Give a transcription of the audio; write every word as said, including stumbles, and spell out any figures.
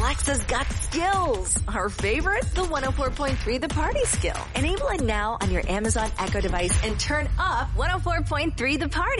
Alexa's got skills. Our favorite? The one oh four point three The Party skill. Enable it now on your Amazon Echo device and turn up one oh four point three The Party.